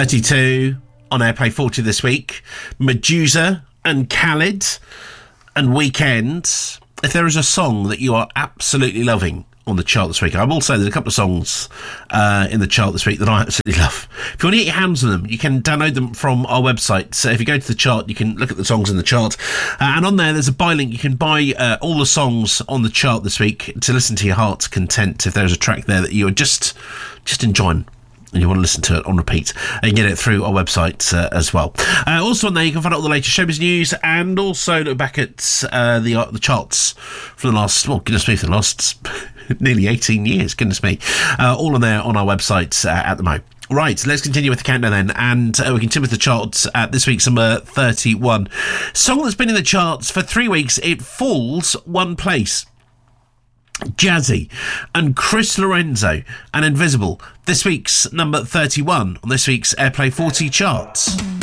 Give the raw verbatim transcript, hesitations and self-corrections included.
thirty-two on Airplay forty this week. Medusa and Khalid and Weekend. If there is a song that you are absolutely loving on the chart this week, I will say there's a couple of songs uh, in the chart this week that I absolutely love. If you want to get your hands on them, you can download them from our website. So if you go to the chart, you can look at the songs in the chart. Uh, and on there, there's a buy link. You can buy uh, all the songs on the chart this week to listen to your heart's content. If there's a track there that you're just just enjoying and you want to listen to it on repeat, and you can get it through our website uh, as well. Uh, also on there, you can find out all the latest showbiz news and also look back at uh, the uh, the charts for the last, well, goodness me, for the last nearly eighteen years, goodness me. Uh, all on there on our website uh, at the moment. Right, let's continue with the countdown then, and uh, we continue with the charts at this week's number thirty-one. Song that's been in the charts for three weeks, it falls one place. Jazzy and Chris Lorenzo and Invisible, this week's number thirty-one on this week's Airplay forty charts.